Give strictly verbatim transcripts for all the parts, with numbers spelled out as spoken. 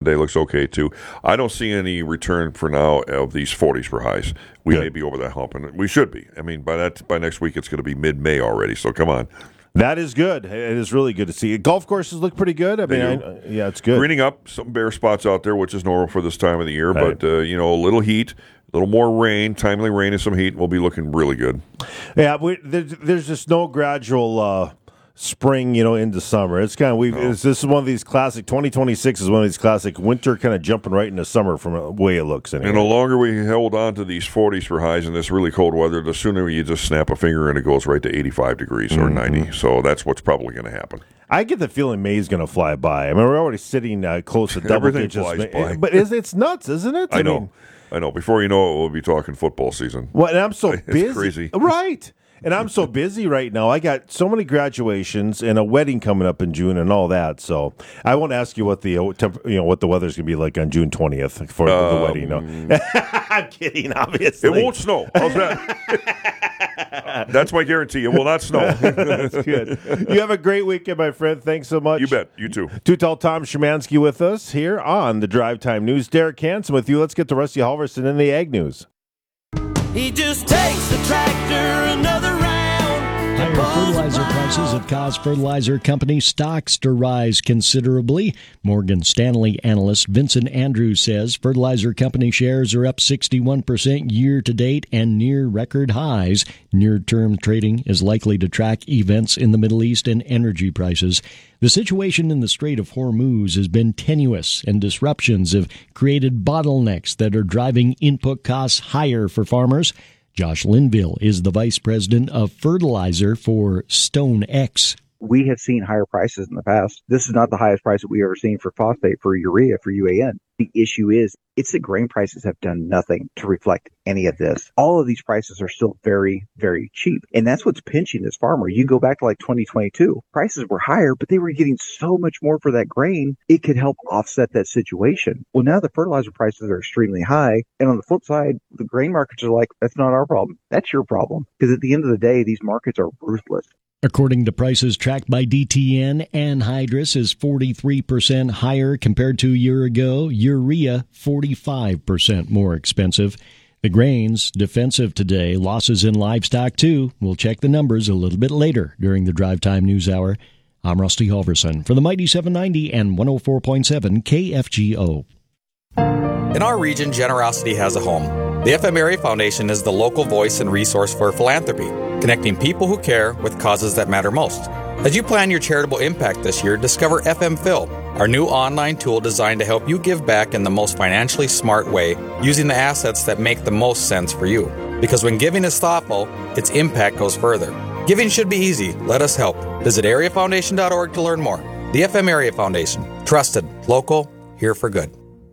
today looks okay, too. I don't see any return for now of these forties for highs. We Good. may be over that hump, and we should be. I mean, by that by next week, it's going to be mid-May already, so come on. That is good. It is really good to see. Golf courses look pretty good. I mean, I, yeah, it's good. Greening up, some bare spots out there, which is normal for this time of the year, right. but, uh, you know, a little heat, a little more rain, timely rain and some heat, we'll be looking really good. Yeah, we, there's, there's just no gradual uh, spring, you know, into summer. It's kind of we. No. This is one of these classic. twenty twenty-six is one of these classic winter kind of jumping right into summer from the way it looks. Anyway. And the longer we hold on to these forties for highs in this really cold weather, the sooner you just snap a finger and it goes right to eighty-five degrees mm-hmm. or ninety. So that's what's probably going to happen. I get the feeling May's going to fly by. I mean, we're already sitting uh, close to double Everything digits, flies by. but it's, it's nuts, isn't it? I, I know. Mean, I know. Before you know it, we'll be talking football season. Well, and I'm so it's busy. Crazy, right? And I'm so busy right now. I got so many graduations and a wedding coming up in June and all that. So I won't ask you what the you know what the weather's going to be like on June twentieth for um, the wedding. No. I'm kidding. Obviously, it won't snow. How's that? That's my guarantee. It will not snow. That's good. You have a great weekend, my friend. Thanks so much. You bet. You too. Too Tall Tom Szymanski with us here on the Drive Time News. Derek Hansen with you. Let's get to Rusty Halverson in the Ag News. He just takes the tractor another round. Higher fertilizer prices have caused fertilizer company stocks to rise considerably. Morgan Stanley analyst Vincent Andrews says fertilizer company shares are up sixty-one percent year to date and near record highs. Near-term trading is likely to track events in the Middle East and energy prices. The situation in the Strait of Hormuz has been tenuous, and disruptions have created bottlenecks that are driving input costs higher for farmers. Josh Linville is the vice president of fertilizer for StoneX. We have seen higher prices in the past. This is not the highest price that we've ever seen for phosphate, for urea, for U A N. The issue is, it's that grain prices have done nothing to reflect any of this. All of these prices are still very, very cheap. And that's what's pinching this farmer. You go back to like twenty twenty-two, prices were higher, but they were getting so much more for that grain, it could help offset that situation. Well, now the fertilizer prices are extremely high. And on the flip side, the grain markets are like, that's not our problem. That's your problem. Because at the end of the day, these markets are ruthless. According to prices tracked by D T N, anhydrous is forty-three percent higher compared to a year ago. Urea, forty-five percent more expensive. The grains, defensive today. Losses in livestock, too. We'll check the numbers a little bit later during the Drive Time News Hour. I'm Rusty Halverson for the Mighty seven ninety and one oh four point seven K F G O. In our region, generosity has a home. The F M Area Foundation is the local voice and resource for philanthropy, connecting people who care with causes that matter most. As you plan your charitable impact this year, discover F M Phil, our new online tool designed to help you give back in the most financially smart way, using the assets that make the most sense for you. Because when giving is thoughtful, its impact goes further. Giving should be easy. Let us help. Visit area foundation dot org to learn more. The F M Area Foundation. Trusted, local, here for good.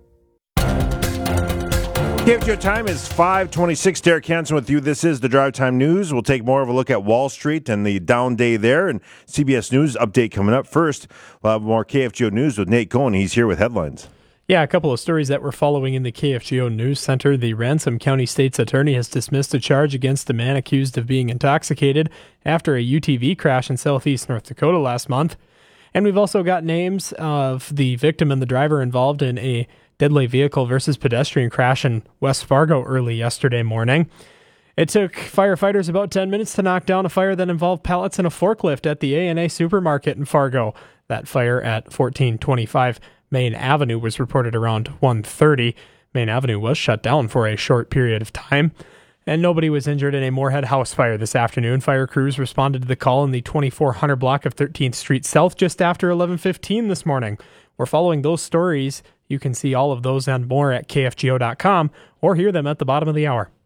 K F G O time is five twenty-six. Derek Hansen with you. This is the Drive Time News. We'll take more of a look at Wall Street and the down day there, and C B S News update coming up. First, we'll have more K F G O News with Nate Cohen. He's here with headlines. Yeah, a couple of stories that we're following in the K F G O News Center. The Ransom County State's attorney has dismissed a charge against a man accused of being intoxicated after a U T V crash in southeast North Dakota last month. And we've also got names of the victim and the driver involved in a deadly vehicle versus pedestrian crash in West Fargo early yesterday morning. It took firefighters about ten minutes to knock down a fire that involved pallets and a forklift at the A and A supermarket in Fargo. That fire at fourteen twenty-five Main Avenue was reported around one thirty. Main Avenue was shut down for a short period of time, and nobody was injured in a Moorhead house fire this afternoon. Fire crews responded to the call in the twenty-four hundred block of thirteenth Street South just after eleven fifteen this morning. We're following those stories. You can see all of those and more at K F G O dot com or hear them at the bottom of the hour.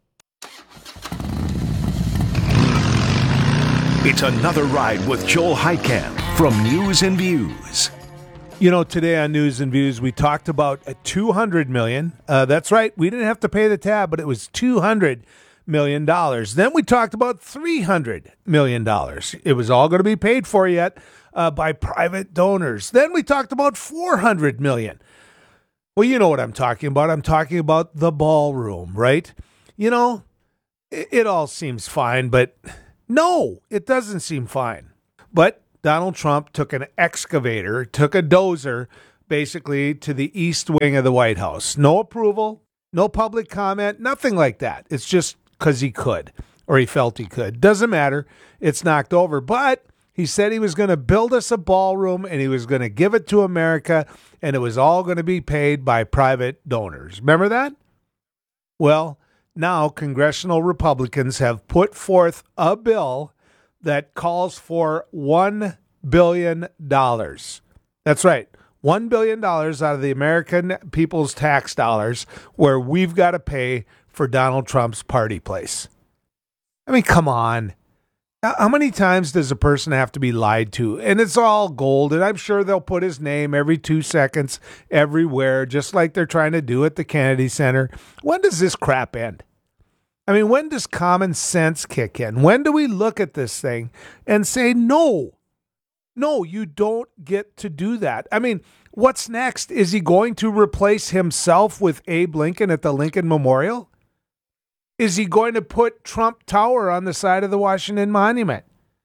It's another ride with Joel Heitkamp from News and Views. You know, today on News and Views, we talked about a two hundred million dollars. Uh, that's right. We didn't have to pay the tab, but it was two hundred million dollars. Then we talked about three hundred million dollars. It was all going to be paid for yet uh, by private donors. Then we talked about four hundred million dollars. Well, you know what I'm talking about. I'm talking about the ballroom, right? You know, it, it all seems fine, but no, it doesn't seem fine. But Donald Trump took an excavator, took a dozer, basically to the east wing of the White House. No approval, no public comment, nothing like that. It's just because he could, or he felt he could. Doesn't matter. It's knocked over. But he said he was going to build us a ballroom and he was going to give it to America, and it was all going to be paid by private donors. Remember that? Well, now congressional Republicans have put forth a bill that calls for one billion dollars. That's right. one billion dollars out of the American people's tax dollars, where we've got to pay for Donald Trump's party place. I mean, come on. How many times does a person have to be lied to? And it's all gold, and I'm sure they'll put his name every two seconds everywhere, just like they're trying to do at the Kennedy Center. When does this crap end? I mean, when does common sense kick in? When do we look at this thing and say, no, no, you don't get to do that? I mean, what's next? Is he going to replace himself with Abe Lincoln at the Lincoln Memorial? Is he going to put Trump Tower on the side of the Washington Monument?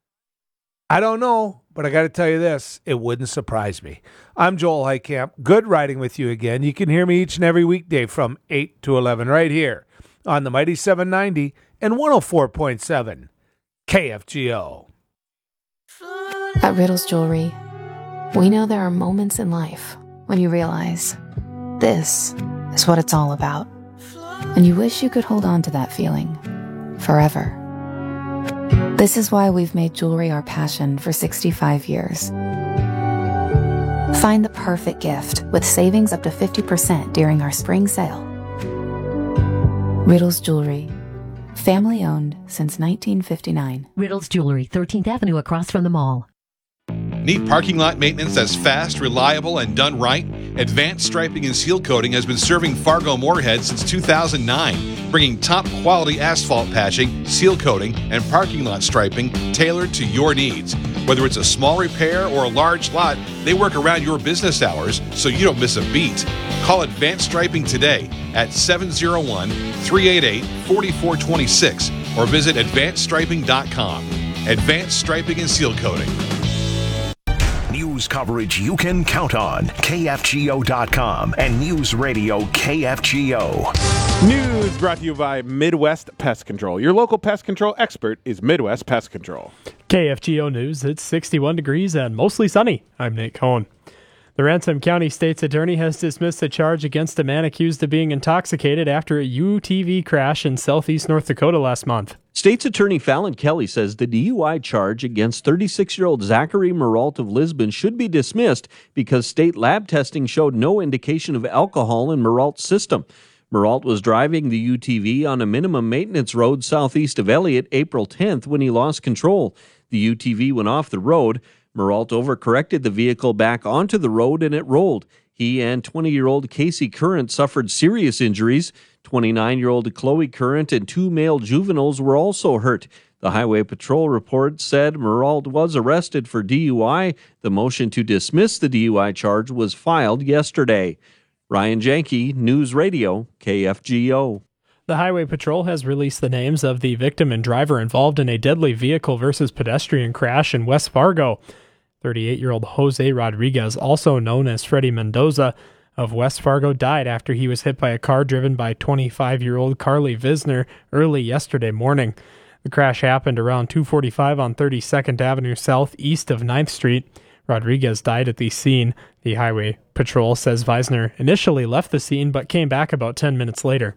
I don't know, but I got to tell you this, it wouldn't surprise me. I'm Joel Heitkamp. Good riding with you again. You can hear me each and every weekday from eight to eleven right here on the Mighty seven ninety and one oh four point seven K F G O. At Riddles Jewelry, we know there are moments in life when you realize this is what it's all about. And you wish you could hold on to that feeling forever. This is why we've made jewelry our passion for sixty-five years. Find the perfect gift with savings up to fifty percent during our spring sale. Riddles Jewelry, family owned since nineteen fifty-nine. Riddles Jewelry, thirteenth Avenue across from the mall. Need parking lot maintenance that's fast, reliable, and done right? Advanced Striping and Seal Coating has been serving Fargo-Moorhead since two thousand nine, bringing top-quality asphalt patching, seal coating, and parking lot striping tailored to your needs. Whether it's a small repair or a large lot, they work around your business hours so you don't miss a beat. Call Advanced Striping today at seven oh one, three eight eight, four four two six or visit advanced striping dot com. Advanced Striping and Seal Coating. News coverage you can count on. K F G O dot com and News Radio K F G O. News brought to you by Midwest Pest Control. Your local pest control expert is Midwest Pest Control. K F G O News, it's sixty-one degrees and mostly sunny. I'm Nate Cohn. The Ransom County State's Attorney has dismissed a charge against a man accused of being intoxicated after a U T V crash in southeast North Dakota last month. State's Attorney Fallon Kelly says the D U I charge against thirty-six-year-old Zachary Merault of Lisbon should be dismissed because state lab testing showed no indication of alcohol in Merault's system. Merault was driving the U T V on a minimum maintenance road southeast of Elliott April tenth when he lost control. The U T V went off the road. Merault overcorrected the vehicle back onto the road and it rolled. He and twenty-year-old Casey Current suffered serious injuries. twenty-nine-year-old Chloe Current and two male juveniles were also hurt. The Highway Patrol report said Merault was arrested for D U I. The motion to dismiss the D U I charge was filed yesterday. Ryan Janke, News Radio, K F G O. The Highway Patrol has released the names of the victim and driver involved in a deadly vehicle versus pedestrian crash in West Fargo. thirty-eight-year-old Jose Rodriguez, also known as Freddie Mendoza, of West Fargo, died after he was hit by a car driven by twenty-five-year-old Carly Visner early yesterday morning. The crash happened around two forty-five on thirty-second Avenue South, east of ninth Street. Rodriguez died at the scene. The Highway Patrol says Visner initially left the scene but came back about ten minutes later.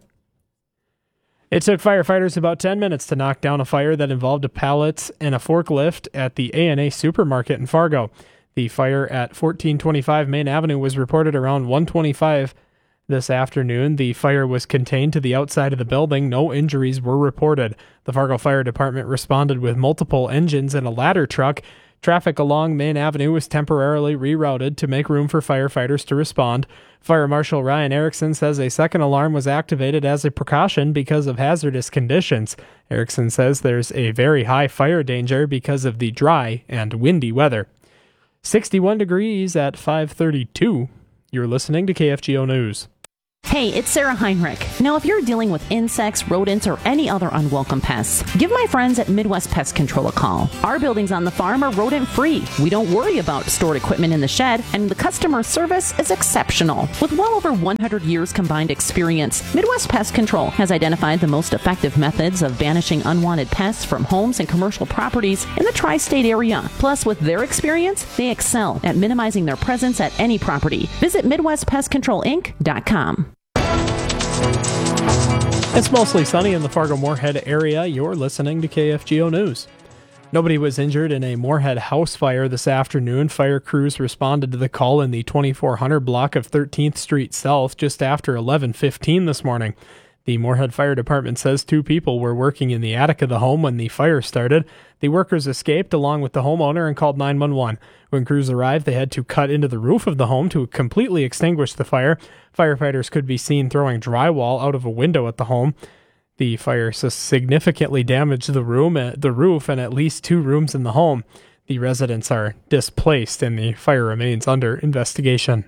It took firefighters about ten minutes to knock down a fire that involved a pallet and a forklift at the A and A supermarket in Fargo. The fire at fourteen twenty-five Main Avenue was reported around one twenty-five this afternoon. The fire was contained to the outside of the building. No injuries were reported. The Fargo Fire Department responded with multiple engines and a ladder truck. Traffic along Main Avenue was temporarily rerouted to make room for firefighters to respond. Fire Marshal Ryan Erickson says a second alarm was activated as a precaution because of hazardous conditions. Erickson says there's a very high fire danger because of the dry and windy weather. sixty-one degrees at five thirty-two. You're listening to K F G O News. Hey. Hey, it's Sarah Heinrich. Now, if you're dealing with insects, rodents, or any other unwelcome pests, give my friends at Midwest Pest Control a call. Our buildings on the farm are rodent-free. We don't worry about stored equipment in the shed, and the customer service is exceptional. With well over one hundred years combined experience, Midwest Pest Control has identified the most effective methods of banishing unwanted pests from homes and commercial properties in the tri-state area. Plus, with their experience, they excel at minimizing their presence at any property. Visit Midwest Pest Control Inc dot com. It's mostly sunny in the Fargo-Moorhead area. You're listening to K F G O News. Nobody was injured in a Moorhead house fire this afternoon. Fire crews responded to the call in the twenty-four hundred block of thirteenth Street South just after eleven fifteen this morning. The Moorhead Fire Department says two people were working in the attic of the home when the fire started. The workers escaped along with the homeowner and called nine one one. When crews arrived, they had to cut into the roof of the home to completely extinguish the fire. Firefighters could be seen throwing drywall out of a window at the home. The fire significantly damaged the room, the roof, and at least two rooms in the home. The residents are displaced, and the fire remains under investigation.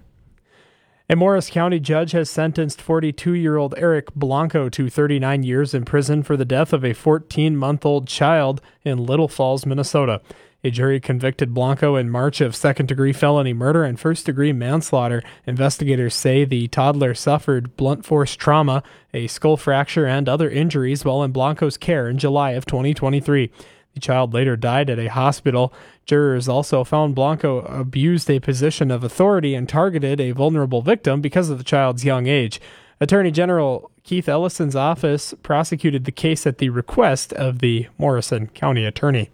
A Morris County judge has sentenced forty-two-year-old Eric Blanco to thirty-nine years in prison for the death of a fourteen-month-old child in Little Falls, Minnesota. A jury convicted Blanco in March of second-degree felony murder and first-degree manslaughter. Investigators say the toddler suffered blunt force trauma, a skull fracture, and other injuries while in Blanco's care in July of twenty twenty-three. The child later died at a hospital. Jurors also found Blanco abused a position of authority and targeted a vulnerable victim because of the child's young age. Attorney General Keith Ellison's office prosecuted the case at the request of the Morrison County Attorney.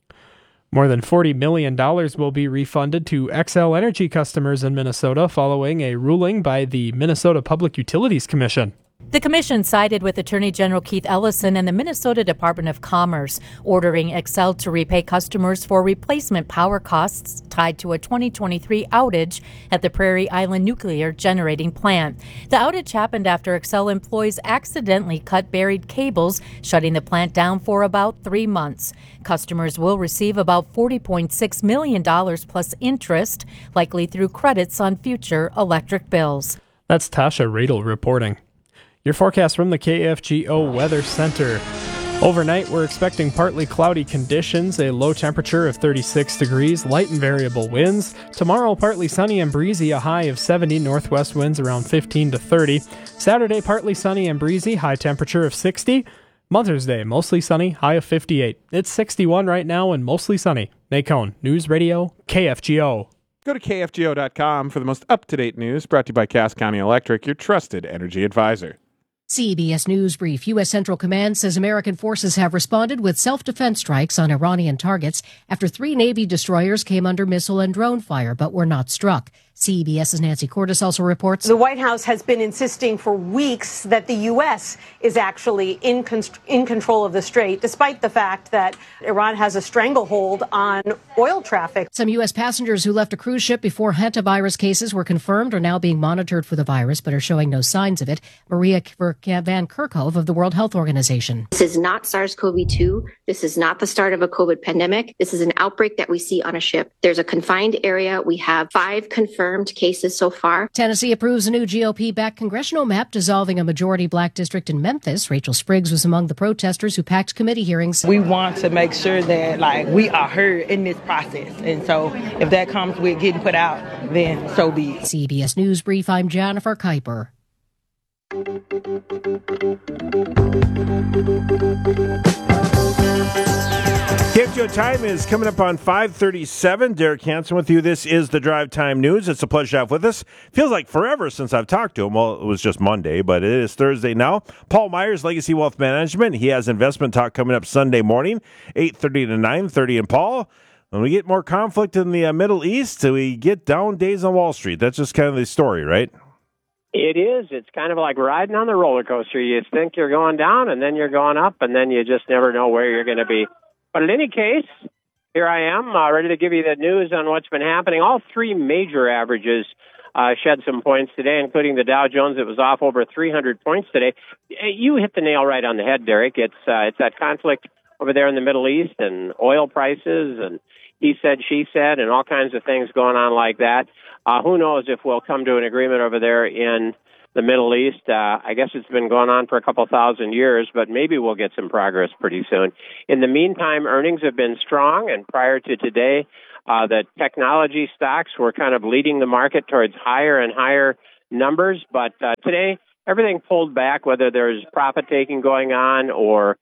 More than forty million dollars will be refunded to Xcel Energy customers in Minnesota following a ruling by the Minnesota Public Utilities Commission. The commission sided with Attorney General Keith Ellison and the Minnesota Department of Commerce, ordering Xcel to repay customers for replacement power costs tied to a twenty twenty-three outage at the Prairie Island Nuclear Generating Plant. The outage happened after Xcel employees accidentally cut buried cables, shutting the plant down for about three months. Customers will receive about forty point six million dollars plus interest, likely through credits on future electric bills. That's Tasha Radel reporting. Your forecast from the K F G O Weather Center. Overnight, we're expecting partly cloudy conditions, a low temperature of thirty-six degrees, light and variable winds. Tomorrow, partly sunny and breezy, a high of seventy, northwest winds around fifteen to thirty. Saturday, partly sunny and breezy, high temperature of sixty. Mother's Day, mostly sunny, high of fifty-eight. It's sixty-one right now and mostly sunny. Nate Cohn, News Radio, K F G O. Go to K F G O dot com for the most up-to-date news, brought to you by Cass County Electric, your trusted energy advisor. C B S News Brief. U S. Central Command says American forces have responded with self-defense strikes on Iranian targets after three Navy destroyers came under missile and drone fire but were not struck. CBS's Nancy Cordes also reports the White House has been insisting for weeks that the U S is actually in, con- in control of the strait, despite the fact that Iran has a stranglehold on oil traffic. Some U S passengers who left a cruise ship before hantavirus cases were confirmed are now being monitored for the virus but are showing no signs of it. Maria Van Kerkhove of the World Health Organization. This is not SARS-C o V two. This is not the start of a COVID pandemic. This is an outbreak that we see on a ship. There's a confined area. We have five confirmed cases so far. Tennessee approves a new G O P-backed congressional map dissolving a majority black district in Memphis. Rachel Spriggs was among the protesters who packed committee hearings. We want to make sure that, like, we are heard in this process. And so if that comes with getting put out, then so be it. C B S News Brief, I'm Jennifer Kuiper. K F G O time is coming up on five thirty-seven. Derek Hansen with you. This is the Drive Time News. It's a pleasure to have with us. Feels like forever since I've talked to him. Well, it was just Monday, but it is Thursday now. Paul Myers, Legacy Wealth Management. He has investment talk coming up Sunday morning, eight thirty to nine thirty. And Paul, when we get more conflict in the uh, Middle East, we get down days on Wall Street. That's just kind of the story, right? It is. It's kind of like riding on the roller coaster. You think you're going down, and then you're going up, and then you just never know where you're going to be. But in any case, here I am, uh, ready to give you the news on what's been happening. All three major averages uh, shed some points today, including the Dow Jones. It was off over three hundred points today. You hit the nail right on the head, Derek. It's uh, it's that conflict over there in the Middle East and oil prices and he said, she said, and all kinds of things going on like that. Uh, who knows if we'll come to an agreement over there in the Middle East. Uh, I guess it's been going on for a couple thousand years, but maybe we'll get some progress pretty soon. In the meantime, earnings have been strong, and prior to today, uh, the technology stocks were kind of leading the market towards higher and higher numbers. But uh, today, everything pulled back, whether there's profit-taking going on or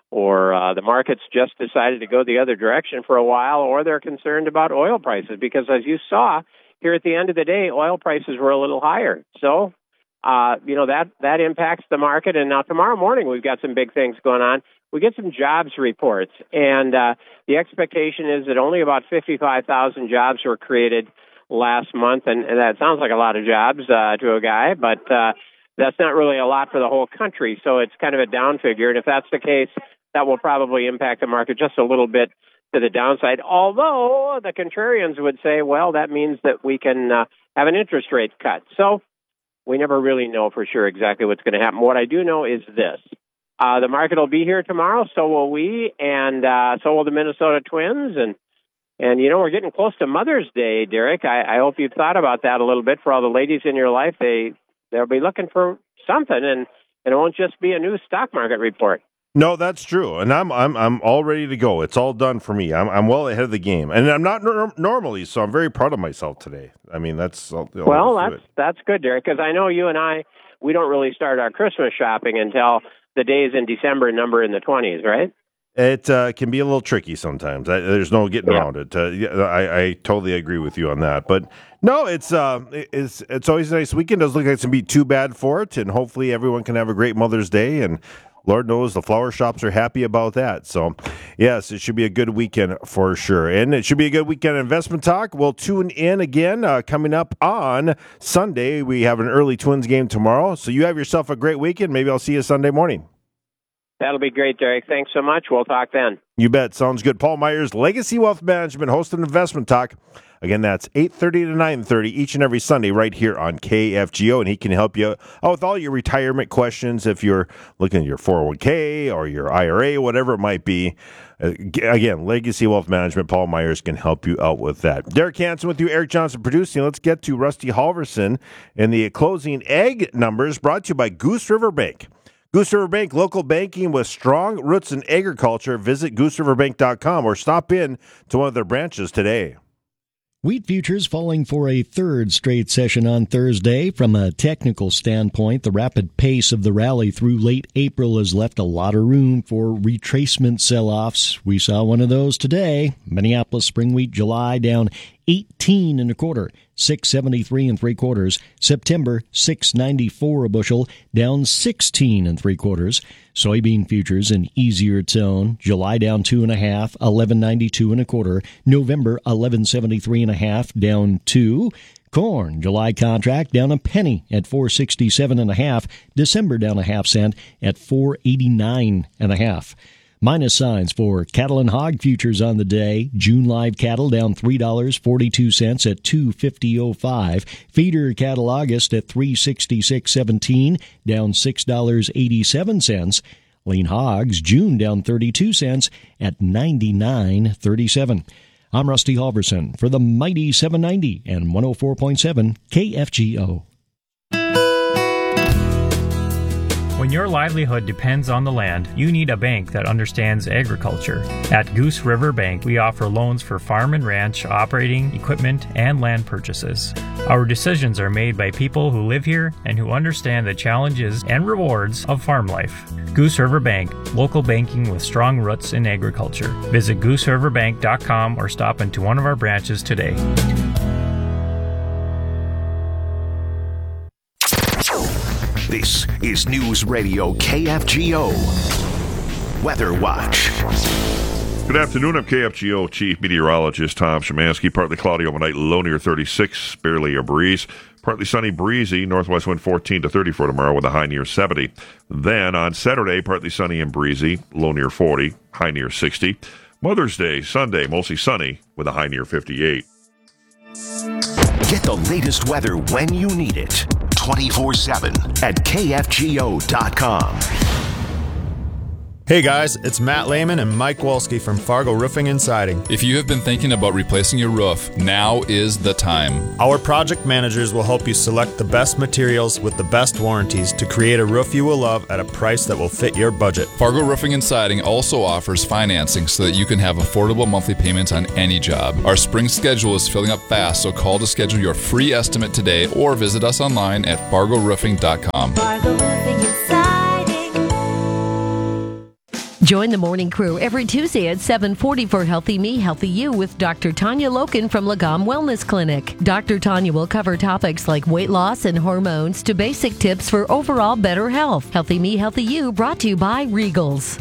or uh, the markets just decided to go the other direction for a while, or they're concerned about oil prices, because as you saw here at the end of the day, oil prices were a little higher. So, uh, you know, that, that impacts the market. And now tomorrow morning, we've got some big things going on. We get some jobs reports, and uh, the expectation is that only about fifty-five thousand jobs were created last month, and, and that sounds like a lot of jobs uh, to a guy, but uh, that's not really a lot for the whole country, so it's kind of a down figure. And if that's the case, that will probably impact the market just a little bit to the downside, although the contrarians would say, well, that means that we can uh, have an interest rate cut. So we never really know for sure exactly what's going to happen. What I do know is this. Uh, the market will be here tomorrow, so will we, and uh, so will the Minnesota Twins. And, and you know, we're getting close to Mother's Day, Derek. I, I hope you've thought about that a little bit for all the ladies in your life. They, they'll be looking for something, and, and it won't just be a new stock market report. No, that's true, and I'm I'm I'm all ready to go. It's all done for me. I'm I'm well ahead of the game, and I'm not nor- normally, so I'm very proud of myself today. I mean, that's all, all well, that's that's good, Derek, because I know you and I, we don't really start our Christmas shopping until the days in December number in the twenties, right? It uh, can be a little tricky sometimes. I, there's no getting Yeah. around it. Uh, yeah, I, I totally agree with you on that. But no, it's uh, it's it's always a nice weekend. Doesn't look like it's gonna be too bad for it, and hopefully everyone can have a great Mother's Day. And Lord knows the flower shops are happy about that. So, yes, it should be a good weekend for sure. And it should be a good weekend of investment talk. We'll tune in again uh, coming up on Sunday. We have an early Twins game tomorrow. So you have yourself a great weekend. Maybe I'll see you Sunday morning. That'll be great, Derek. Thanks so much. We'll talk then. You bet. Sounds good. Paul Myers, Legacy Wealth Management, host of Investment Talk. Again, that's eight thirty to nine thirty each and every Sunday right here on K F G O, and he can help you out with all your retirement questions if you're looking at your four oh one k or your I R A, whatever it might be. Uh, again, Legacy Wealth Management, Paul Myers can help you out with that. Derek Hansen with you, Eric Johnson producing. Let's get to Rusty Halverson and the closing egg numbers brought to you by Goose River Bank. Goose River Bank, local banking with strong roots in agriculture. Visit goose river bank dot com or stop in to one of their branches today. Wheat futures falling for a third straight session on Thursday. From a technical standpoint, the rapid pace of the rally through late April has left a lot of room for retracement sell-offs. We saw one of those today. Minneapolis spring wheat July down eighteen and a quarter, six seventy-three and three quarters. September six ninety-four a bushel, down sixteen and three quarters. Soybean futures an easier tone. July down two and a half, eleven ninety-two and a quarter. November eleven seventy-three and a half, down two. Corn July contract down a penny at four sixty-seven and a half. December down a half cent at four eighty-nine and a half. Minus signs for cattle and hog futures on the day. June live cattle down three dollars and forty-two cents at two fifty oh five. Feeder cattle August at three sixty-six seventeen, down six dollars and eighty-seven cents. Lean hogs June down thirty-two cents at ninety-nine thirty-seven. I'm Rusty Halverson for the mighty seven ninety and one oh four point seven K F G O. When your livelihood depends on the land, you need a bank that understands agriculture. At Goose River Bank, we offer loans for farm and ranch, operating, equipment, and land purchases. Our decisions are made by people who live here and who understand the challenges and rewards of farm life. Goose River Bank, local banking with strong roots in agriculture. Visit goose river bank dot com or stop into one of our branches today. This is News Radio K F G O Weather Watch. Good afternoon. I'm K F G O Chief Meteorologist Tom Szymanski. Partly cloudy overnight, low near thirty-six, barely a breeze. Partly sunny, breezy, northwest wind fourteen to thirty for tomorrow with a high near seventy. Then on Saturday, partly sunny and breezy, low near forty, high near sixty. Mother's Day, Sunday, mostly sunny with a high near fifty-eight. Get the latest weather when you need it. twenty-four seven at K F G O dot com. Hey guys, it's Matt Lehman and Mike Wolski from Fargo Roofing and Siding. If you have been thinking about replacing your roof, now is the time. Our project managers will help you select the best materials with the best warranties to create a roof you will love at a price that will fit your budget. Fargo Roofing and Siding also offers financing so that you can have affordable monthly payments on any job. Our spring schedule is filling up fast, so call to schedule your free estimate today or visit us online at fargo roofing dot com. Fargo Roofing and Siding. Join the morning crew every Tuesday at seven forty for Healthy Me, Healthy You with Doctor Tanya Loken from Lagom Wellness Clinic. Doctor Tanya will cover topics like weight loss and hormones to basic tips for overall better health. Healthy Me, Healthy You brought to you by Regals.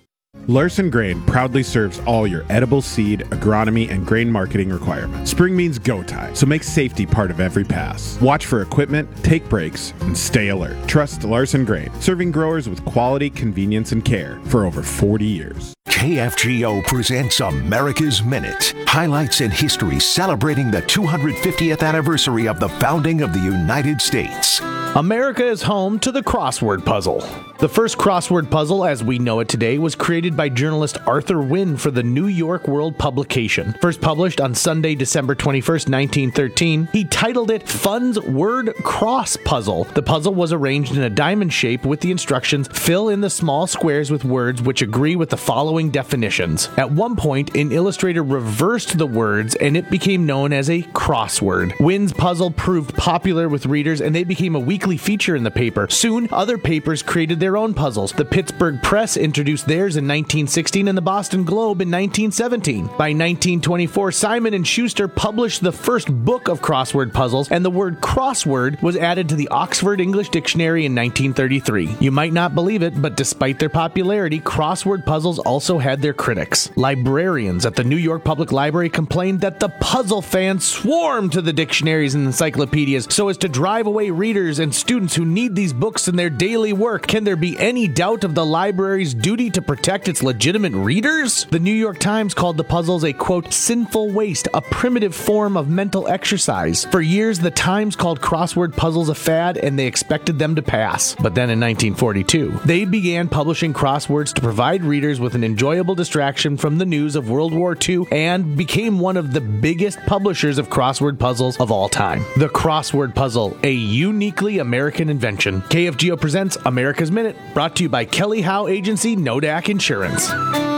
Larson Grain proudly serves all your edible seed, agronomy, and grain marketing requirements. Spring means go time, so make safety part of every pass. Watch for equipment, take breaks, and stay alert. Trust Larson Grain, serving growers with quality, convenience, and care for over forty years. K F G O presents America's Minute. Highlights in history celebrating the two hundred fiftieth anniversary of the founding of the United States. America is home to the crossword puzzle. The first crossword puzzle, as we know it today, was created by journalist Arthur Wynne for the New York World publication. First published on Sunday, December twenty-first, nineteen thirteen, he titled it Fun's Word Cross Puzzle. The puzzle was arranged in a diamond shape with the instructions, fill in the small squares with words which agree with the following definitions. At one point, an illustrator reversed the words and it became known as a crossword. Wynne's puzzle proved popular with readers and they became a weekly feature in the paper. Soon, other papers created their own puzzles. The Pittsburgh Press introduced theirs in nineteen sixteen and the Boston Globe in nineteen seventeen. By nineteen twenty-four, Simon and Schuster published the first book of crossword puzzles, and the word crossword was added to the Oxford English Dictionary in nineteen thirty-three. You might not believe it, but despite their popularity, crossword puzzles also had their critics. Librarians at the New York Public Library complained that the puzzle fans swarmed to the dictionaries and encyclopedias so as to drive away readers and students who need these books in their daily work. Can there be any doubt of the library's duty to protect its legitimate readers? The New York Times called the puzzles a, quote, sinful waste, a primitive form of mental exercise. For years, the Times called crossword puzzles a fad and they expected them to pass. But then in nineteen forty-two, they began publishing crosswords to provide readers with an enjoyable distraction from the news of World War Two and became one of the biggest publishers of crossword puzzles of all time. The crossword puzzle, a uniquely American invention. K F G O presents America's Minute, brought to you by Kelly Howe Agency, Nodak Insurance.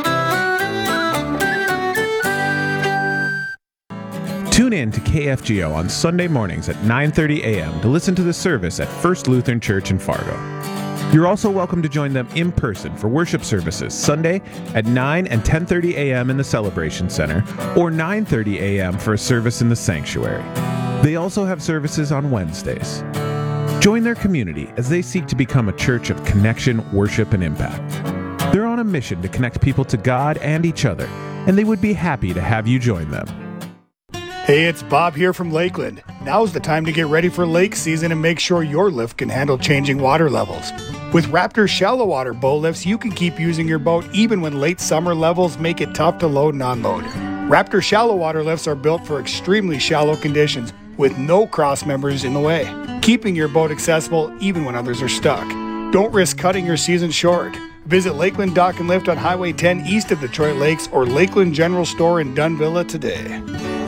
Tune in to K F G O on Sunday mornings at nine thirty a.m. to listen to the service at First Lutheran Church in Fargo. You're also welcome to join them in person for worship services Sunday at nine and ten thirty a.m. in the Celebration Center or nine thirty a.m. for a service in the sanctuary. They also have services on Wednesdays. Join their community as they seek to become a church of connection, worship, and impact. They're on a mission to connect people to God and each other, and they would be happy to have you join them. Hey, it's Bob here from Lakeland. Now's the time to get ready for lake season and make sure your lift can handle changing water levels. With Raptor shallow water boat lifts, you can keep using your boat even when late summer levels make it tough to load and unload. Raptor shallow water lifts are built for extremely shallow conditions with no cross members in the way, keeping your boat accessible even when others are stuck. Don't risk cutting your season short. Visit Lakeland Dock and Lift on Highway ten east of Detroit Lakes or Lakeland General Store in Dunvilla today.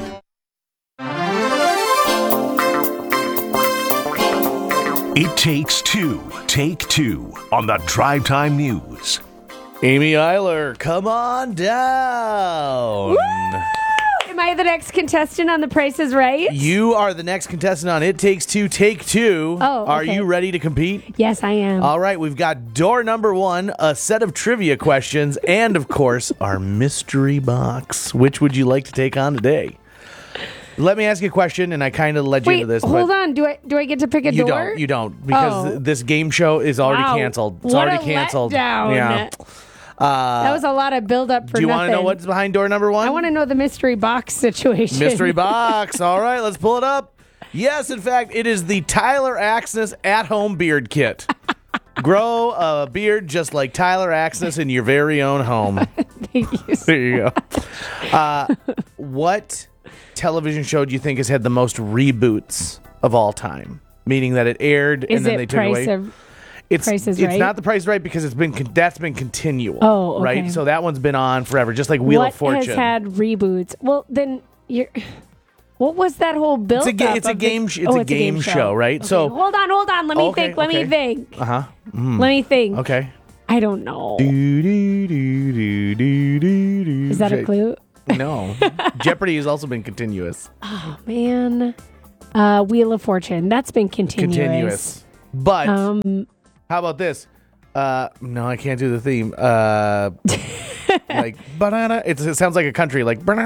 It takes two. Take two on the Drive Time News. Amy Eiler, come on down. Woo! Am I the next contestant on The Price is Right? You are the next contestant on It Takes Two, Take Two. Oh, okay. Are you ready to compete? Yes, I am. All right, we've got door number one, a set of trivia questions, and of course, our mystery box. Which would you like to take on today? Let me ask you a question, and I kind of led you Wait, into this. hold but on. Do I do I get to pick a you door? don't. You don't, because Oh. th- this game show is already Wow. canceled. It's What already a canceled. letdown. Yeah. Uh, That was a lot of build up for do you nothing. want to know what's behind door number one? I want to know the mystery box situation. Mystery box. All right, let's pull it up. Yes, in fact, it is the Tyler Axness at-home beard kit. Grow a beard just like Tyler Axness in your very own home. Thank you. So There you go. Uh, what television show do you think has had the most reboots of all time? Meaning that it aired Is and then it they took Price it away. of- It's Price is it's Right? not The Price is Right because it's been con- that's been continual. Oh, okay. right. So that one's been on forever, just like Wheel what of Fortune. has had reboots? Well, then you're. What was that whole build? It's a, ga- up it's a of the- game. Sh- it's oh, a game show, right? Okay, So hold on, hold on. Let me Okay, think. Let okay. me think. uh huh. Mm. Let me think. Okay. I don't know. Do, do, do, do, do, do, do. Is that a Je- clue? No. Jeopardy has also been continuous. Oh man, uh, Wheel of Fortune. That's been continuous. Continuous. But Um, how about this? Uh, no, I can't do the theme. Uh, like banana. It's, it sounds like a country. Like Password.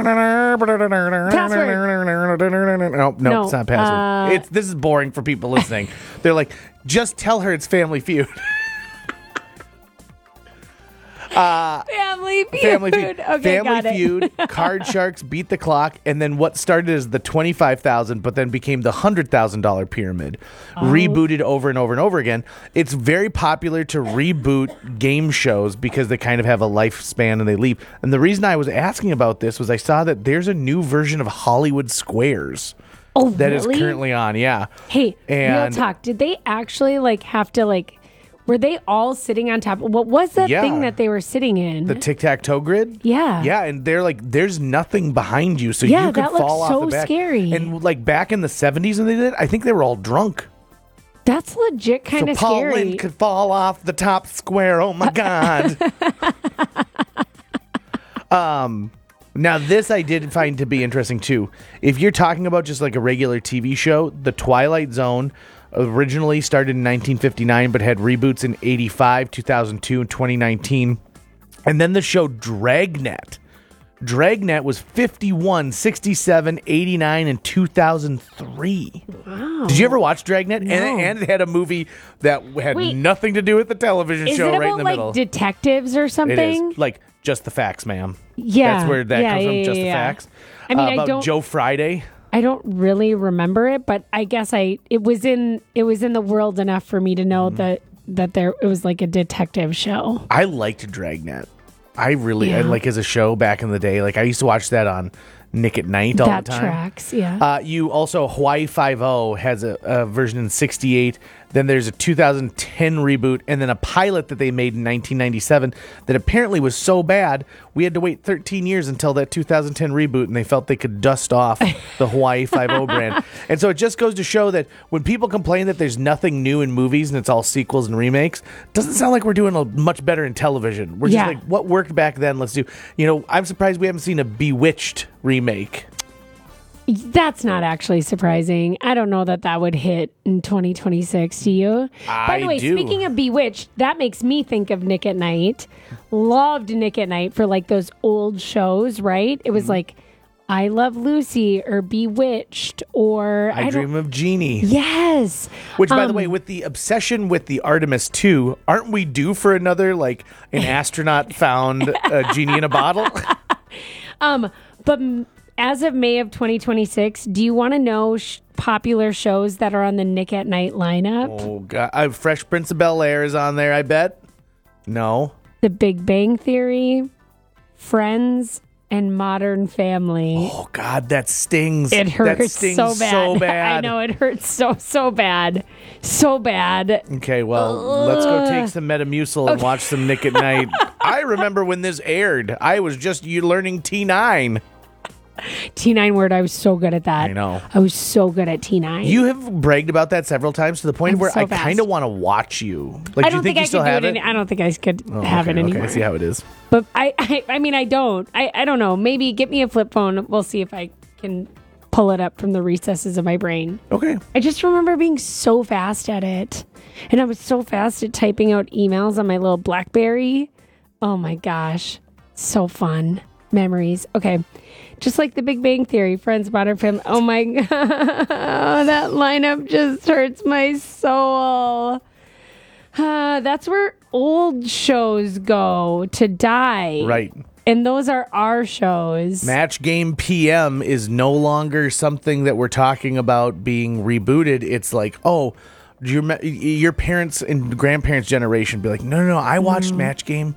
no, no, No, it's not password. uh, it's this is boring for people listening. They're like, just tell her it's Family Feud. Uh, Family Feud. Family Feud. Okay, Family got it. Feud. Card Sharks beat the clock, and then what started as the twenty-five thousand, but then became the hundred thousand dollar pyramid, Oh. rebooted over and over and over again. It's very popular to reboot game shows because they kind of have a lifespan and they leave. And the reason I was asking about this was I saw that there's a new version of Hollywood Squares. Oh, that is really? currently on. Yeah. Hey, And- real talk. Did they actually like have to like? Were they all sitting on top? What was that Yeah. thing that they were sitting in? The tic-tac-toe grid? Yeah. Yeah, and they're like, there's nothing behind you, so Yeah, you could that looks fall off so the back. scary. And like back in the seventies when they did it, I think they were all drunk. That's legit kind so of Paul scary. Lynde could fall off the top square. Oh my God. um, now this I did find to be interesting too. If you're talking about just like a regular T V show, The Twilight Zone originally started in nineteen fifty-nine, but had reboots in eighty-five, two thousand two, and twenty nineteen. And then the show Dragnet. Dragnet was fifty-one, sixty-seven, eighty-nine, and two thousand three. Wow. Did you ever watch Dragnet? No. And, and it had a movie that had Wait. nothing to do with the television Is show it right about in the like middle. detectives or It something? is. Like, just the facts, ma'am. Yeah. That's where that Yeah, comes yeah, from, yeah, just the yeah. facts. I mean, Uh, I about don't- Joe Friday. I don't really remember it, but I guess I it was in it was in the world enough for me to know Mm-hmm. that that there it was like a detective show. I liked Dragnet. I really, I Yeah. like as a show back in the day. Like, I used to watch that on Nick at Night all That the time. tracks, yeah. Uh, you also, Hawaii Five-O has a, a version in sixty-eight. Then there's a two thousand ten reboot, and then a pilot that they made in nineteen ninety-seven that apparently was so bad, we had to wait thirteen years until that two thousand ten reboot, and they felt they could dust off the Hawaii Five-O brand. And so it just goes to show that when people complain that there's nothing new in movies and it's all sequels and remakes, it doesn't sound like we're doing a much better in television. We're just Yeah. like, what worked back then, let's do. You know, I'm surprised we haven't seen a Bewitched remake. That's not actually surprising. I don't know that that would hit in twenty twenty-six. Do you? By I the way, do. speaking of Bewitched, that makes me think of Nick at Night. Loved Nick at Night for like those old shows, right? It was Mm-hmm. like I Love Lucy or Bewitched or I, don't- Dream of Jeannie. Yes. Which, by the Um, way, with the obsession with the Artemis two, aren't we due for another, like, an astronaut found a genie in a bottle? Um, but m- as of May of twenty twenty-six, do you want to know sh- popular shows that are on the Nick at Night lineup? Oh, God. Uh, Fresh Prince of Bel-Air is on there, I bet. No. The Big Bang Theory, Friends, and Modern Family. Oh, God, that stings. It That hurts stings so bad. so bad. I know it hurts so so bad, so bad. Okay, well, let's go take some Metamucil and Okay. watch some Nick at Night. I remember when this aired. I was just you learning T nine. T nine word. I was so good at that. I know. I was so good at T nine. You have bragged about that several times to the point I'm where so I fast. kind of want to watch you. Like, I do you don't think, think, you I still could have do it? it. Any, I don't think I could Oh, have okay, it anymore. Okay, I see how it is. But I, I, I mean, I don't. I, I don't know. Maybe get me a flip phone. We'll see if I can pull it up from the recesses of my brain. Okay. I just remember being so fast at it, and I was so fast at typing out emails on my little BlackBerry. Oh my gosh, so fun memories. Okay, just like the Big Bang Theory, Friends, Modern Family. Oh my god, that lineup just hurts my soul. Uh, that's where old shows go to die. Right. And those are our shows. Match Game P M is no longer something that we're talking about being rebooted. It's like, oh, do you rem- your parents and grandparents' generation be like, no, no, no, I watched Mm. Match Game.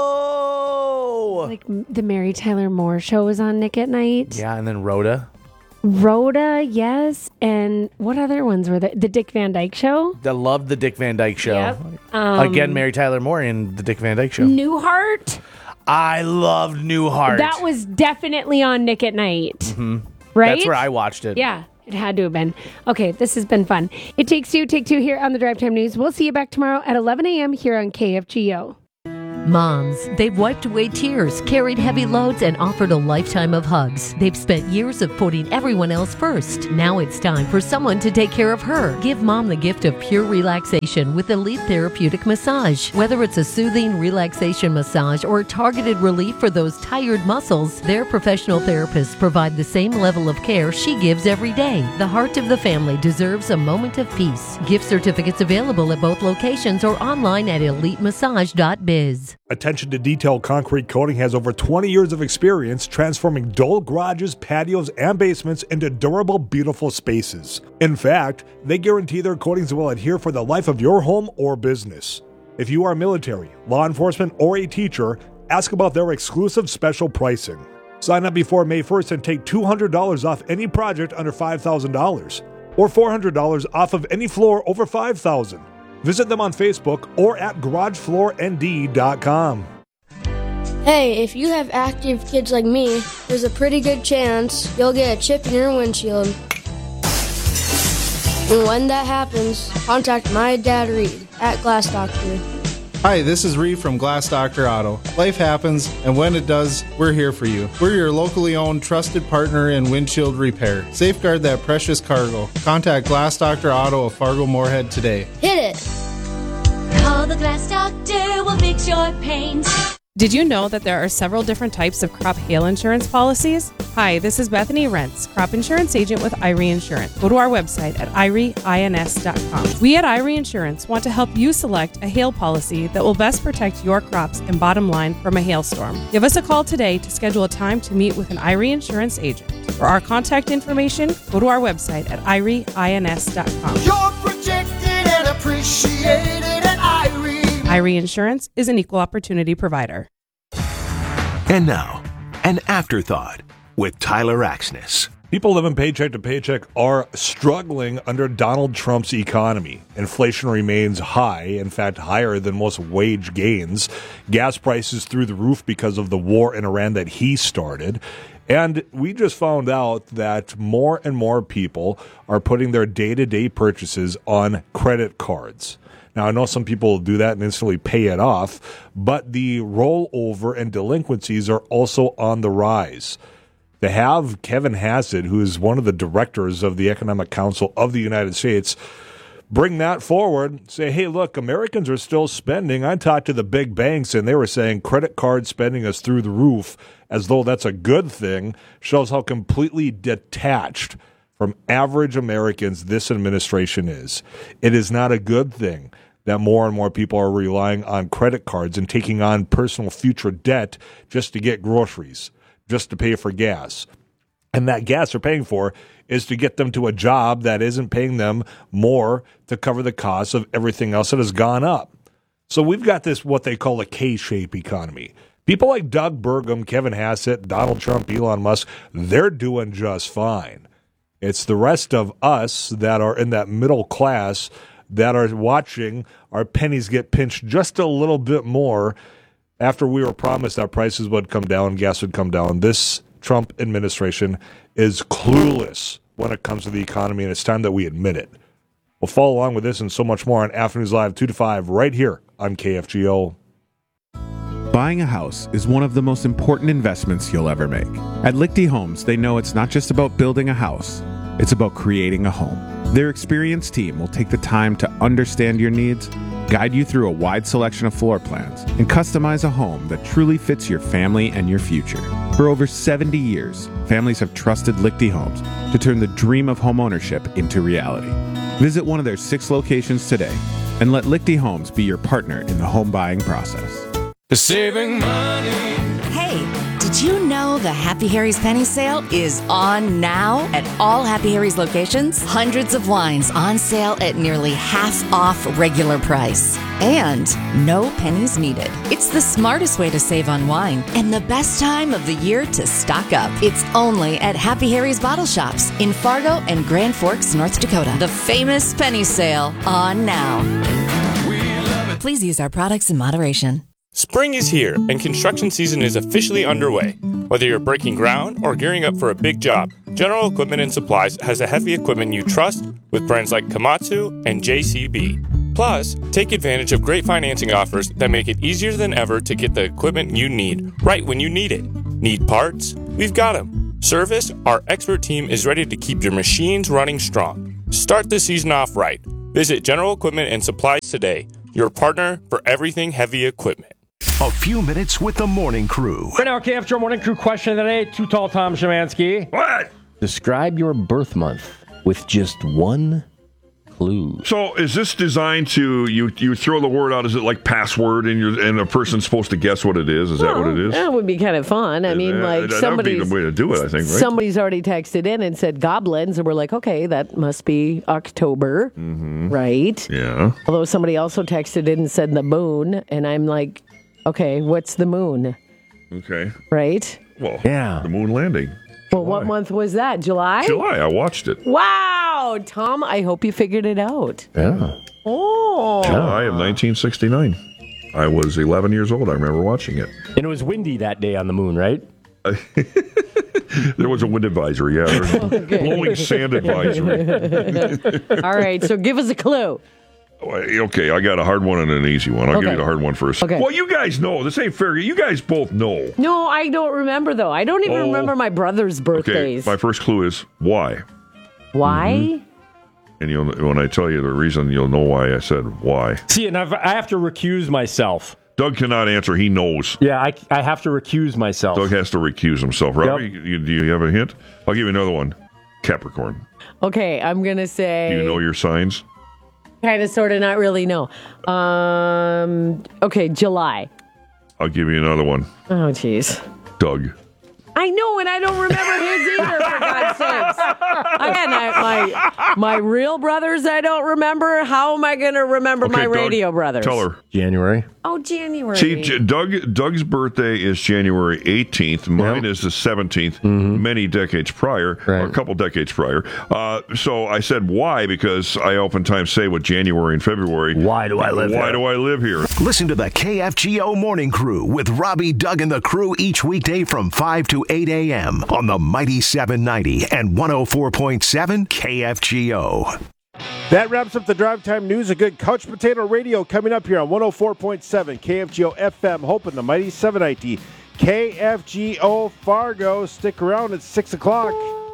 No. Like the Mary Tyler Moore show was on Nick at Night. Yeah, and then Rhoda. Rhoda, yes. And what other ones were there? The Dick Van Dyke Show? I love the Dick Van Dyke Show. Yep. Um, Again, Mary Tyler Moore in the Dick Van Dyke Show. Newhart? I loved Newhart. That was definitely on Nick at Night. Mm-hmm. Right? That's where I watched it. Yeah, it had to have been. Okay, this has been fun. It Takes Two, Take Two here on the Drive Time News. We'll see you back tomorrow at eleven a.m. here on K F G O. Moms, they've wiped away tears, carried heavy loads, and offered a lifetime of hugs. They've spent years of putting everyone else first. Now it's time for someone to take care of her. Give Mom the gift of pure relaxation with Elite Therapeutic Massage. Whether it's a soothing relaxation massage or targeted relief for those tired muscles, their professional therapists provide the same level of care she gives every day. The heart of the family deserves a moment of peace. Gift certificates available at both locations or online at elite massage dot biz. Attention to Detail Concrete Coating has over twenty years of experience transforming dull garages, patios, and basements into durable, beautiful spaces. In fact, they guarantee their coatings will adhere for the life of your home or business. If you are military, law enforcement, or a teacher, ask about their exclusive special pricing. Sign up before May first and take two hundred dollars off any project under five thousand dollars or four hundred dollars off of any floor over five thousand dollars. Visit them on Facebook or at garage floor n d dot com. Hey, if you have active kids like me, there's a pretty good chance you'll get a chip in your windshield. And when that happens, contact my dad Reed at Glass Doctor. Hi, this is Reed from Glass Doctor Auto. Life happens, and when it does, we're here for you. We're your locally owned, trusted partner in windshield repair. Safeguard that precious cargo. Contact Glass Doctor Auto of Fargo Moorhead today. Hit it! Call the Glass Doctor, we'll fix your paint. Did you know that there are several different types of crop hail insurance policies? Hi, this is Bethany Rentz, crop insurance agent with I R E Insurance. Go to our website at I R E ins dot com. We at I R E Insurance want to help you select a hail policy that will best protect your crops and bottom line from a hailstorm. Give us a call today to schedule a time to meet with an I R E Insurance agent. For our contact information, go to our website at I R E ins dot com. You're protected and appreciated at I R E. I R E Insurance is an equal opportunity provider. And now, an afterthought with Tyler Axness. People living paycheck to paycheck are struggling under Donald Trump's economy. Inflation remains high, in fact, higher than most wage gains. Gas prices through the roof because of the war in Iran that he started. And we just found out that more and more people are putting their day-to-day purchases on credit cards. Now, I know some people do that and instantly pay it off, but the rollover and delinquencies are also on the rise. To have Kevin Hassett, who is one of the directors of the Economic Council of the United States, bring that forward, say, hey, look, Americans are still spending. I talked to the big banks, and they were saying credit card spending is through the roof, as though that's a good thing, shows how completely detached from average Americans this administration is. It is not a good thing that more and more people are relying on credit cards and taking on personal future debt just to get groceries, just to pay for gas. And that gas they're paying for is to get them to a job that isn't paying them more to cover the costs of everything else that has gone up. So we've got this, what they call a K-shape economy. People like Doug Burgum, Kevin Hassett, Donald Trump, Elon Musk, they're doing just fine. It's the rest of us that are in that middle class that are watching our pennies get pinched just a little bit more after we were promised that prices would come down, gas would come down. This Trump administration is clueless when it comes to the economy, and it's time that we admit it. We'll follow along with this and so much more on Afternoons Live two to five right here on K F G O. Buying a house is one of the most important investments you'll ever make. At Lichty Homes, they know it's not just about building a house, it's about creating a home. Their experienced team will take the time to understand your needs, guide you through a wide selection of floor plans, and customize a home that truly fits your family and your future. For over seventy years, families have trusted Lichty Homes to turn the dream of homeownership into reality. Visit one of their six locations today and let Lichty Homes be your partner in the home buying process. Saving money. Hey, did Did you know the Happy Harry's Penny Sale is on now at all Happy Harry's locations? Hundreds of wines on sale at nearly half off regular price. And no pennies needed. It's the smartest way to save on wine and the best time of the year to stock up. It's only at Happy Harry's Bottle Shops in Fargo and Grand Forks, North Dakota. The famous Penny Sale on now. Please use our products in moderation. Spring is here, and construction season is officially underway. Whether you're breaking ground or gearing up for a big job, General Equipment and Supplies has the heavy equipment you trust with brands like Komatsu and J C B. Plus, take advantage of great financing offers that make it easier than ever to get the equipment you need right when you need it. Need parts? We've got them. Service? Our expert team is ready to keep your machines running strong. Start the season off right. Visit General Equipment and Supplies today, your partner for everything heavy equipment. A few minutes with the morning crew. Right now, K F G O Morning Crew question of the day. Too tall, Tom Szymanski. What? Describe your birth month with just one clue. So is this designed to, you you throw the word out, is it like password and you and a person's supposed to guess what it is? Is well, that what it is? That would be kind of fun. I mean, uh, like that somebody's... That would be the way to do it, I think, right? Somebody's already texted in and said goblins, and we're like, okay, that must be October, mm-hmm. right? Yeah. Although somebody also texted in and said the moon, and I'm like, okay, what's the moon? Okay. Right? Well, yeah. The moon landing. Well, what month was that? July? July. I watched it. Wow, Tom, I hope you figured it out. Yeah. Oh. July of nineteen sixty-nine. I was eleven years old. I remember watching it. And it was windy that day on the moon, right? There was a wind advisory, yeah. Okay. Blowing sand advisory. All right, so give us a clue. Okay, I got a hard one and an easy one. I'll Okay. give you the hard one first. Okay. Well, you guys know. This ain't fair. You guys both know. No, I don't remember, though. I don't even Oh. remember my brother's birthdays. Okay, my first clue is why. Why? Mm-hmm. And you'll, when I tell you the reason, you'll know why I said why. See, and I've, I have to recuse myself. Doug cannot answer. He knows. Yeah, I, I have to recuse myself. Doug has to recuse himself. Robbie, you, do you have a hint? I'll give you another one. Capricorn. Okay, I'm going to say... Do you know your signs? Kind of, sort of, not really, no. Um, okay, July. I'll give you another one. Oh, jeez. Doug. I know, and I don't remember his either, for God's sakes. Again, I, my, my real brothers I don't remember. How am I going to remember Okay, my Doug, radio brothers? Tell her. January. Oh, January. See, J- Doug, Doug's birthday is January eighteenth. Mine is the seventeenth, Mm-hmm. many decades prior, or a couple decades prior. Uh, so I said why, because I oftentimes say with January and February, why do I live why here? do I live here? Listen to the K F G O Morning Crew with Robbie, Doug, and the crew each weekday from five to eight a.m. on the Mighty seven ninety and one oh four point seven K F G O. That wraps up the Drive Time News. A good couch potato radio coming up here on one oh four point seven K F G O F M. Hope in the Mighty seven ninety K F G O Fargo. Stick around at six o'clock.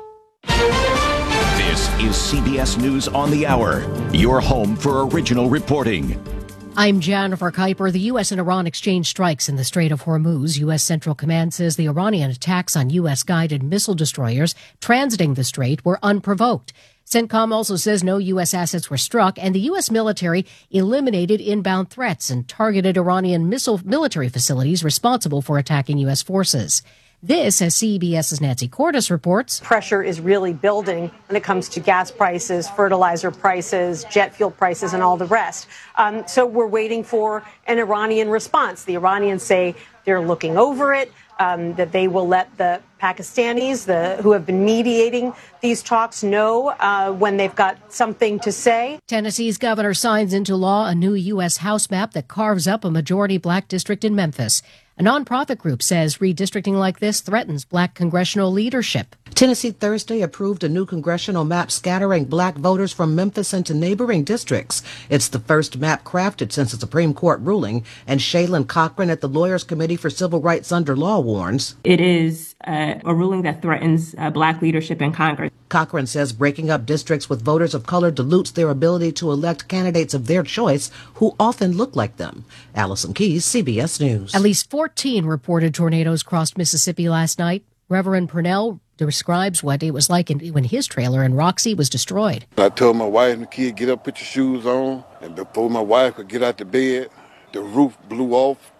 This is C B S News on the Hour, your home for original reporting. I'm Jennifer Kuiper. The U S and Iran exchange strikes in the Strait of Hormuz. U S Central Command says the Iranian attacks on U S-guided missile destroyers transiting the strait were unprovoked. CENTCOM also says no U S assets were struck, and the U S military eliminated inbound threats and targeted Iranian missile military facilities responsible for attacking U S forces. This, as CBS's Nancy Cordes reports, pressure is really building when it comes to gas prices, fertilizer prices, jet fuel prices, and all the rest. Um, so we're waiting for an Iranian response. The Iranians say they're looking over it, um, that they will let the Pakistanis, the, who have been mediating these talks, know uh, when they've got something to say. Tennessee's governor signs into law a new U S House map that carves up a majority black district in Memphis. A nonprofit group says redistricting like this threatens black congressional leadership. Tennessee Thursday approved a new congressional map scattering black voters from Memphis into neighboring districts. It's the first map crafted since the Supreme Court ruling, and Shaylin Cochran at the Lawyers Committee for Civil Rights Under Law warns. It is uh, a ruling that threatens uh, black leadership in Congress. Cochran says breaking up districts with voters of color dilutes their ability to elect candidates of their choice who often look like them. Allison Keys, C B S News. At least fourteen reported tornadoes crossed Mississippi last night. Reverend Purnell describes what it was like in, when his trailer in Roxy was destroyed. I told my wife and the kid, get up, put your shoes on. And before my wife could get out the bed, the roof blew off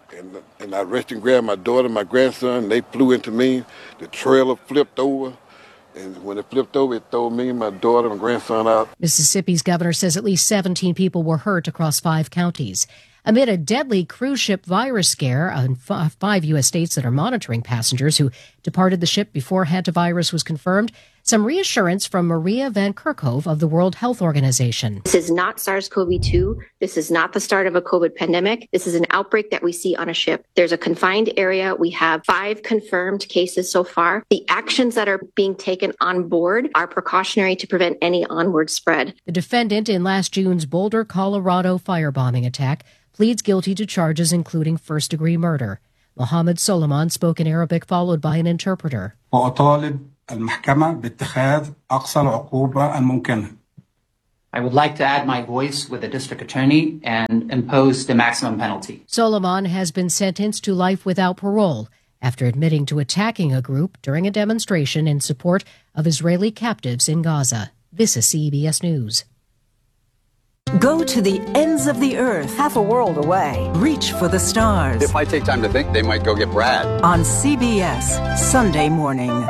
And, and I reached and grabbed my daughter and my grandson, and they flew into me. The trailer flipped over. And when it flipped over, it threw me and my daughter and my grandson out. Mississippi's governor says at least seventeen people were hurt across five counties. Amid a deadly cruise ship virus scare in five U S states that are monitoring passengers who departed the ship before hantavirus was confirmed, some reassurance from Maria Van Kerkhove of the World Health Organization. This is not SARS-C o V two. This is not the start of a COVID pandemic. This is an outbreak that we see on a ship. There's a confined area. We have five confirmed cases so far. The actions that are being taken on board are precautionary to prevent any onward spread. The defendant in last June's Boulder, Colorado firebombing attack pleads guilty to charges including first-degree murder. Mohammed Solomon spoke in Arabic, followed by an interpreter. المحكمة باتخاذ أقصى العقوبة الممكنة. I would like to add my voice with the district attorney and impose the maximum penalty. Solomon has been sentenced to life without parole after admitting to attacking a group during a demonstration in support of Israeli captives in Gaza. This is C B S News. Go to the ends of the earth, half a world away. Reach for the stars. If I take time to think, they might go get Brad. On C B S, Sunday morning.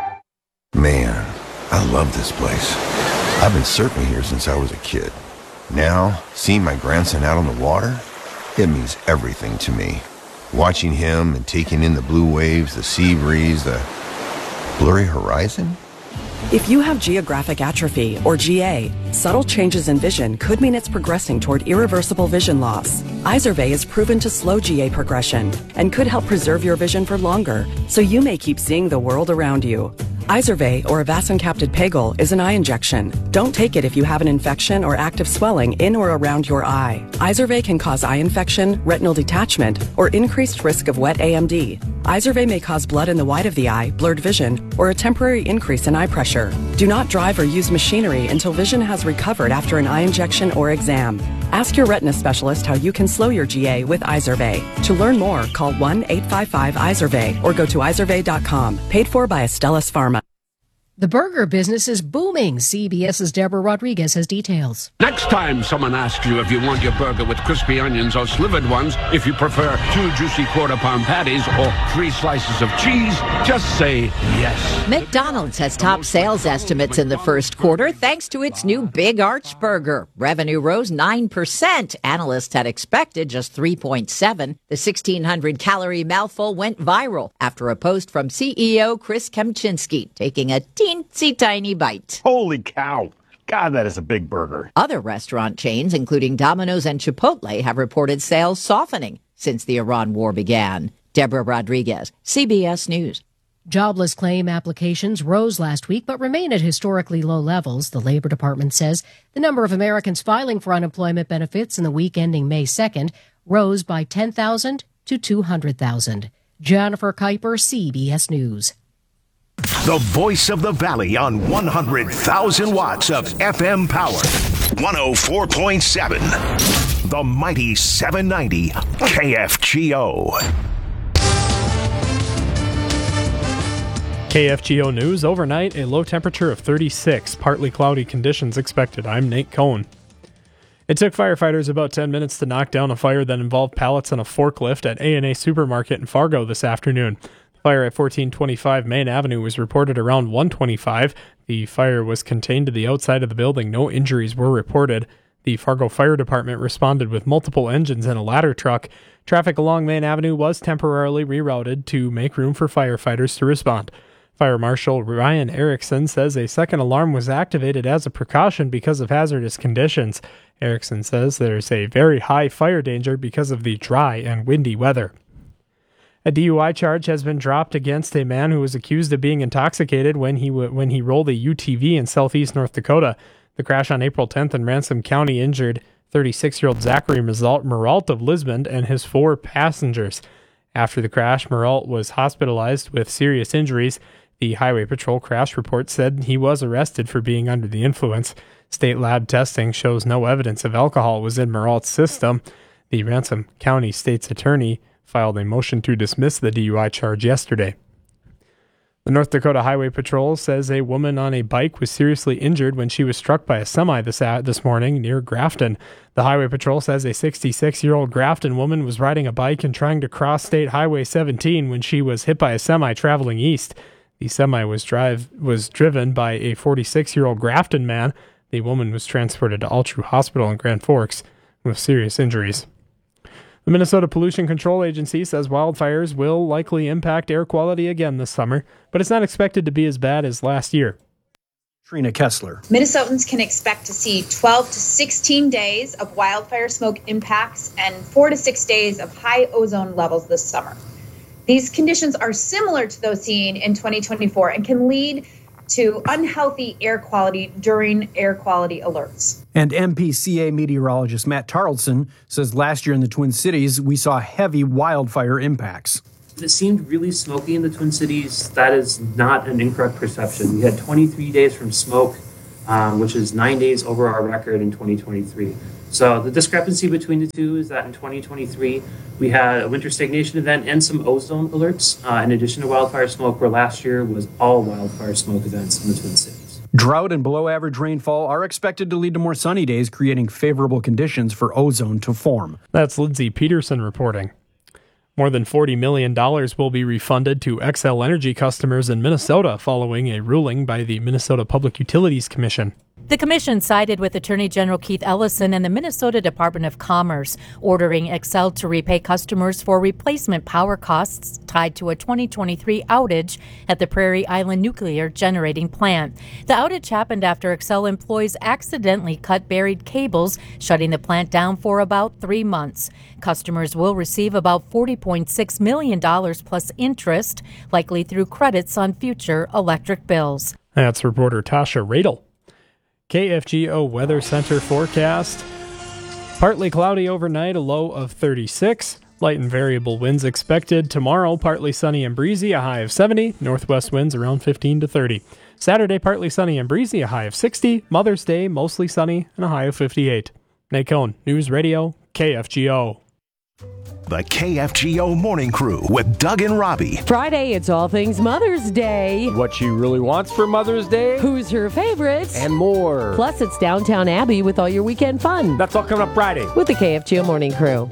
Man, I love this place. I've been surfing here since I was a kid. Now, seeing my grandson out on the water, it means everything to me. Watching him and taking in the blue waves, the sea breeze, the blurry horizon. If you have geographic atrophy, or G A, subtle changes in vision could mean it's progressing toward irreversible vision loss. Izervay is proven to slow G A progression and could help preserve your vision for longer, so you may keep seeing the world around you. Izervay, or avacincaptad pegol, is an eye injection. Don't take it if you have an infection or active swelling in or around your eye. Izervay can cause eye infection, retinal detachment, or increased risk of wet A M D. Izervay may cause blood in the white of the eye, blurred vision, or a temporary increase in eye pressure. Do not drive or use machinery until vision has recovered after an eye injection or exam. Ask your retina specialist how you can slow your G A with Izervay. To learn more, call one eight five five Izervay or go to izervay dot com. Paid for by Astellas Pharma. The burger business is booming. CBS's Deborah Rodriguez has details. Next time someone asks you if you want your burger with crispy onions or slivered ones, if you prefer two juicy quarter-pound patties or three slices of cheese, just say yes. McDonald's has top sales estimates in the first quarter thanks to its new Big Arch Burger. Revenue rose nine percent. Analysts had expected just three point seven. The sixteen hundred calorie mouthful went viral after a post from C E O Chris Kempczinski taking a teensy tiny bite. Holy cow. God, that is a big burger. Other restaurant chains, including Domino's and Chipotle, have reported sales softening since the Iran war began. Deborah Rodriguez, C B S News. Jobless claim applications rose last week but remain at historically low levels. The Labor Department says the number of Americans filing for unemployment benefits in the week ending May second rose by ten thousand to two hundred thousand. Jennifer Kuiper, C B S News. The voice of the Valley on one hundred thousand watts of F M power. one oh four point seven. The mighty seven ninety K F G O. K F G O News. Overnight, a low temperature of thirty-six. Partly cloudy conditions expected. I'm Nate Cohn. It took firefighters about ten minutes to knock down a fire that involved pallets and a forklift at A and A Supermarket in Fargo this afternoon. The fire at fourteen twenty-five Main Avenue was reported around one twenty-five. The fire was contained to the outside of the building. No injuries were reported. The Fargo Fire Department responded with multiple engines and a ladder truck. Traffic along Main Avenue was temporarily rerouted to make room for firefighters to respond. Fire Marshal Ryan Erickson says a second alarm was activated as a precaution because of hazardous conditions. Erickson says there's a very high fire danger because of the dry and windy weather. A D U I charge has been dropped against a man who was accused of being intoxicated when he w- when he rolled a U T V in southeast North Dakota. The crash on April tenth in Ransom County injured thirty-six-year-old Zachary Merault of Lisbon and his four passengers. After the crash, Merault was hospitalized with serious injuries. The Highway Patrol crash report said he was arrested for being under the influence. State lab testing shows no evidence of alcohol was in Merault's system. The Ransom County State's attorney filed a motion to dismiss the D U I charge yesterday. The North Dakota Highway Patrol says a woman on a bike was seriously injured when she was struck by a semi this, uh, this morning near Grafton. The Highway Patrol says a sixty-six-year-old Grafton woman was riding a bike and trying to cross State Highway seventeen when she was hit by a semi traveling east. The semi was drive was driven by a forty-six-year-old Grafton man. The woman was transported to Altru Hospital in Grand Forks with serious injuries. The Minnesota Pollution Control Agency says wildfires will likely impact air quality again this summer, but it's not expected to be as bad as last year. Trina Kessler. Minnesotans can expect to see twelve to sixteen days of wildfire smoke impacts and four to six days of high ozone levels this summer. These conditions are similar to those seen in twenty twenty-four and can lead to unhealthy air quality during air quality alerts. And M P C A meteorologist Matt Tarleton says last year in the Twin Cities, we saw heavy wildfire impacts. It seemed really smoky in the Twin Cities. That is not an incorrect perception. We had twenty-three days from smoke, um, which is nine days over our record in twenty twenty-three. So the discrepancy between the two is that in twenty twenty-three, we had a winter stagnation event and some ozone alerts, uh, in addition to wildfire smoke, where last year was all wildfire smoke events in the Twin Cities. Drought and below average rainfall are expected to lead to more sunny days, creating favorable conditions for ozone to form. That's Lindsay Peterson reporting. More than forty million dollars will be refunded to Xcel Energy customers in Minnesota following a ruling by the Minnesota Public Utilities Commission. The commission sided with Attorney General Keith Ellison and the Minnesota Department of Commerce, ordering Xcel to repay customers for replacement power costs tied to a twenty twenty-three outage at the Prairie Island Nuclear Generating Plant. The outage happened after Xcel employees accidentally cut buried cables, shutting the plant down for about three months. Customers will receive about forty point six million dollars plus interest, likely through credits on future electric bills. That's reporter Tasha Radel. K F G O Weather Center forecast. Partly cloudy overnight, a low of thirty-six. Light and variable winds expected. Tomorrow, partly sunny and breezy, a high of seventy. Northwest winds around fifteen to thirty. Saturday, partly sunny and breezy, a high of sixty. Mother's Day, mostly sunny, and a high of fifty-eight. Nate Cohn, News Radio, K F G O. The K F G O Morning Crew with Doug and Robbie. Friday, it's all things Mother's Day. What she really wants for Mother's Day. Who's her favorite. And more. Plus, it's Downtown Abbey with all your weekend fun. That's all coming up Friday. With the K F G O Morning Crew.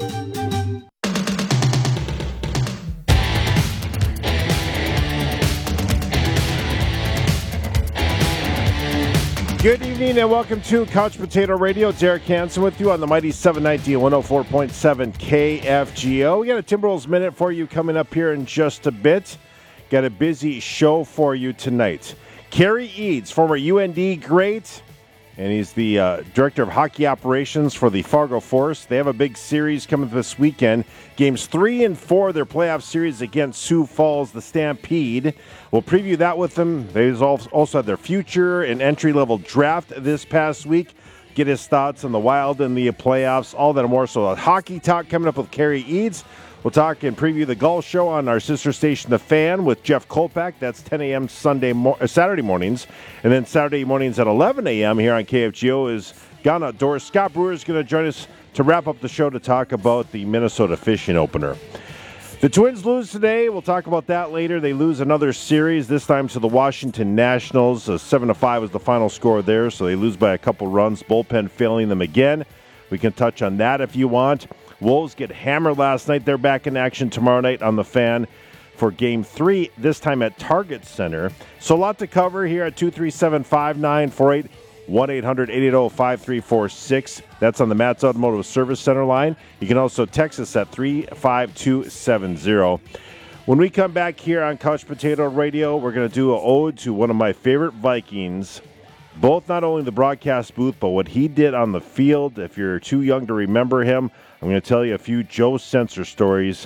Good evening and welcome to Couch Potato Radio. Derek Hansen with you on the mighty seven ninety and one oh four point seven K F G O. We got a Timberwolves Minute for you coming up here in just a bit. Got a busy show for you tonight. Kerry Eads, former U N D great, and he's the uh, Director of Hockey Operations for the Fargo Force. They have a big series coming this weekend. Games three and four of their playoff series against Sioux Falls, the Stampede. We'll preview that with them. They also had their future and entry-level draft this past week. Get his thoughts on the Wild and the playoffs, all that and more. So a hockey talk coming up with Kerry Eads. We'll talk and preview the golf show on our sister station, The Fan, with Jeff Kolpak. That's ten a.m. Sunday, mo- Saturday mornings. And then Saturday mornings at eleven a.m. here on K F G O is Gone Outdoors. Scott Brewer is going to join us to wrap up the show to talk about the Minnesota Fishing Opener. The Twins lose today. We'll talk about that later. They lose another series, this time to the Washington Nationals. Uh, seven to five was the final score there, so they lose by a couple runs. Bullpen failing them again. We can touch on that if you want. Wolves get hammered last night. They're back in action tomorrow night on The Fan for Game three, this time at Target Center. So a lot to cover here at two three seven, five nine four eight, one eight hundred, eight eight zero, five three four six. That's on the Matt's Automotive Service Center line. You can also text us at three five two seven zero. When we come back here on Couch Potato Radio, we're going to do an ode to one of my favorite Vikings, both not only the broadcast booth, but what he did on the field. If you're too young to remember him, I'm going to tell you a few Joe Sensor stories.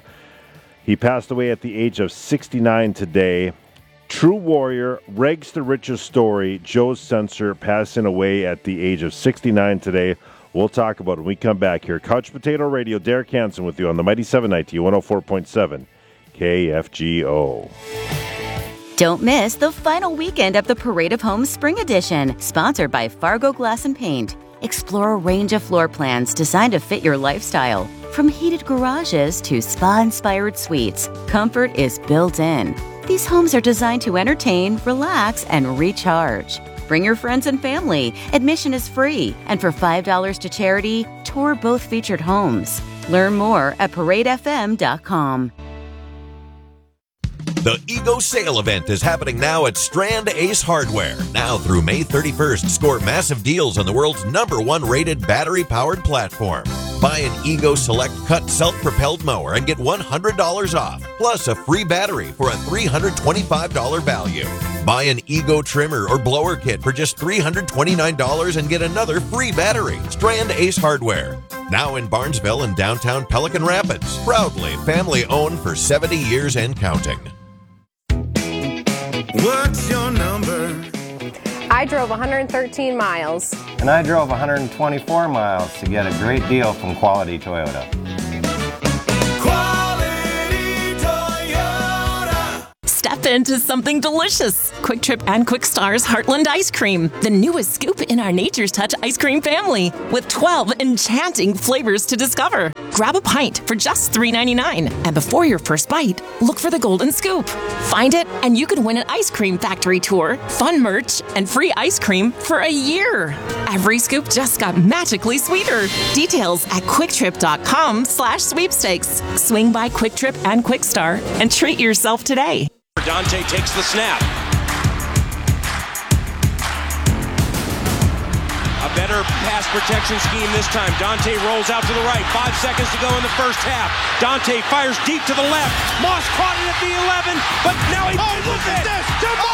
He passed away at the age of sixty-nine today. True warrior, rags to riches story, Joe Sensor passing away at the age of sixty-nine today. We'll talk about it when we come back here. Couch Potato Radio, Derek Hansen with you on the mighty seven ninety, one oh four point seven K F G O. Don't miss the final weekend of the Parade of Homes Spring Edition, sponsored by Fargo Glass and Paint. Explore a range of floor plans designed to fit your lifestyle. From heated garages to spa-inspired suites, comfort is built in. These homes are designed to entertain, relax, and recharge. Bring your friends and family. Admission is free. And for five dollars to charity, tour both featured homes. Learn more at parade f m dot com. The Ego Sale Event is happening now at Strand Ace Hardware. Now through May thirty-first, score massive deals on the world's number one rated battery-powered platform. Buy an Ego Select Cut self-propelled mower and get one hundred dollars off, plus a free battery for a three hundred twenty-five dollars value. Buy an Ego trimmer or blower kit for just three hundred twenty-nine dollars and get another free battery. Strand Ace Hardware. Now in Barnesville and downtown Pelican Rapids. Proudly family-owned for seventy years and counting. What's your number? I drove one hundred thirteen miles. And I drove one hundred twenty-four miles to get a great deal from Quality Toyota. Quality Toyota. Step into something delicious. Quick Trip and Quick Star's Heartland Ice Cream, the newest scoop in our Nature's Touch ice cream family, with twelve enchanting flavors to discover. Grab a pint for just three ninety-nine, and before your first bite, look for the golden scoop. Find it, and you can win an ice cream factory tour, fun merch, and free ice cream for a year. Every scoop just got magically sweeter. Details at quicktrip.com slash sweepstakes. Swing by Quick Trip and Quick Star and treat yourself today. Dante takes the snap. A better pass protection scheme this time. Dante rolls out to the right. Five seconds to go in the first half. Dante fires deep to the left. Moss caught it at the eleven, but now he... Oh, look at this!